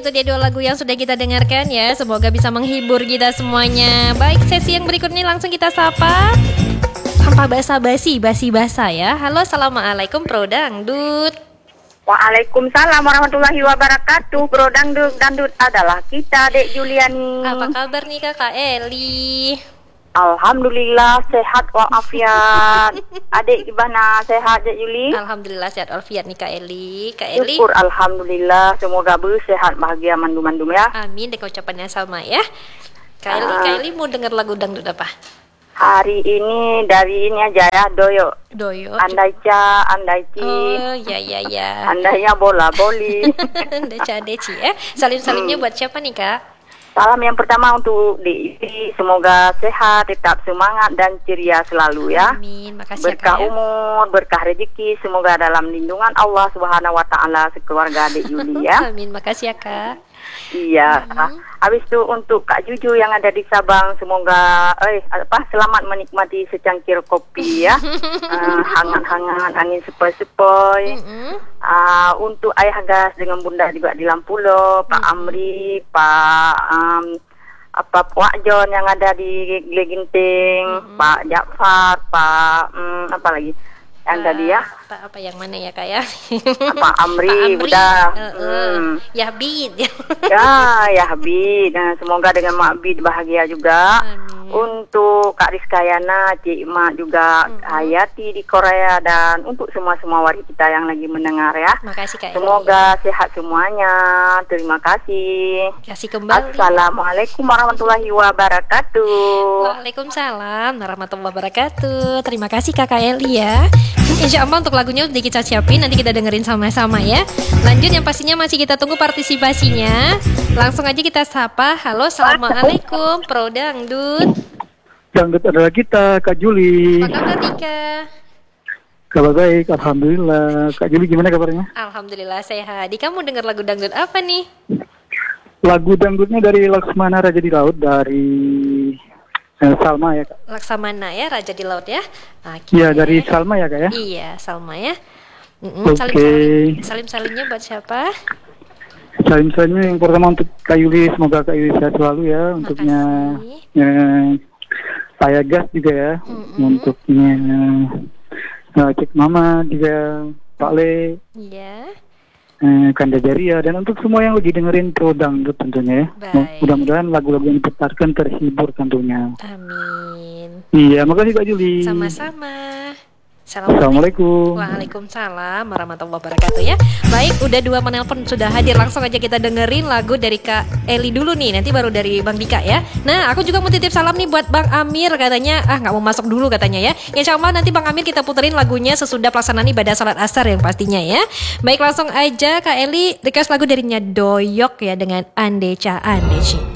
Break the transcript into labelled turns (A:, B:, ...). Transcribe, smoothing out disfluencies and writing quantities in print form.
A: itu dia dua lagu yang sudah kita dengarkan ya. Semoga bisa menghibur kita semuanya. Baik, sesi yang berikutnya langsung kita sapa. Tanpa basa-basi, basi-basa ya. Halo, assalamualaikum Bro Dangdut.
B: Waalaikumsalam warahmatullahi wabarakatuh. Bro Dangdut adalah kita, Dek Juliani.
A: Apa kabar nih Kakak Eli?
B: Alhamdulillah sehat walafiat. Adik gimana, sehat Dek Juli?
A: Alhamdulillah sehat walafiat nih Kak Eli. Kak Eli.
B: Syukur alhamdulillah, semoga sehat bahagia mandum-mandum ya.
A: Amin, dengan ucapannya sama ya. Kak Eli mau dengar lagu dangdut apa?
B: Hari ini dari ini aja ya, Doyo. Andaica, andaici.
A: Oh, ya.
B: Andainya bola boli.
A: Andaica andaici ya. Salim-salimnya buat siapa nih Kak?
B: Salam yang pertama untuk Diki, semoga sehat, tetap semangat dan ceria selalu ya.
A: Amin, makasih
B: berkah
A: ya, Kak, ya.
B: umur, berkah rezeki, semoga dalam lindungan Allah Subhanahu wa taala sekeluarga Dek Juli ya.
A: Amin, makasih ya Kak.
B: Iya. Habis itu untuk Kak Juju yang ada di Sabang, semoga selamat menikmati secangkir kopi ya. Hangat-hangat, angin sepoi-sepoi. Untuk Ayah Gas dengan Bunda juga di Lampulo, Pak Amri, Pak Wakjon yang ada di Gleginting, Pak Jafar, apa lagi? Yang tadi ya.
A: Apa yang mana ya Kak ya?
B: Pak Amri, udah.
A: Ya Bid.
B: Ya Habib. Nah, semoga dengan Mak Bid bahagia juga. Untuk Kak Rizkayana, Cik Mak juga, Hayati di Korea, dan untuk semua warga kita yang lagi mendengar ya.
A: Makasih Kak.
B: Semoga sehat semuanya. Terima kasih.
A: Kasih kembali.
B: Assalamualaikum warahmatullahi wabarakatuh.
A: Waalaikumsalam warahmatullahi wabarakatuh. Terima kasih Kakak Eli ya. Insya Allah untuk lagunya udah kita siapin, nanti kita dengerin sama-sama ya. Lanjut, yang pastinya masih kita tunggu partisipasinya. Langsung aja kita sapa. Halo, assalamualaikum Pro Dangdut.
C: Dangdut adalah kita, Kak Juli.
A: Apa kabar Dika?
C: Kabar baik, alhamdulillah. Kak Juli gimana kabarnya?
A: Alhamdulillah sehat. Dika mau denger lagu dangdut apa nih?
C: Lagu dangdutnya dari Laksmana Raja di Laut, dari Salma ya Kak.
A: Laksamana ya, Raja di Laut ya.
C: Iya, dari Salma ya Kak ya.
A: Iya, Salma ya.
C: Oke.
A: Salim-salimnya buat siapa?
C: Salim-salimnya yang pertama untuk Kak Yuli, semoga Kak Yuli sehat selalu ya. Untuknya Ayah Gas juga ya. Untuknya Cik Mama juga, Pak Le.
A: Iya.
C: Kanda Jaria, dan untuk semua yang lagi dengerin Pro Dangdut tentunya ya. Mudah-mudahan lagu-lagu yang diputarkan terhibur tentunya.
A: Amin.
C: Iya, makasih Kak Juli.
A: Sama-sama.
C: Assalamualaikum.
A: Waalaikumsalam warahmatullahi wabarakatuh ya. Baik, udah 2 penelpon sudah hadir. Langsung aja kita dengerin lagu dari Kak Eli dulu nih, nanti baru dari Bang Dika ya. Nah, aku juga mau titip salam nih buat Bang Amir, katanya nggak mau masuk dulu katanya ya. Insya Allah nanti Bang Amir kita puterin lagunya sesudah pelaksanaan ibadah salat asar yang pastinya ya. Baik, langsung aja Kak Eli request lagu darinya Doyok ya dengan Andaica Andaici.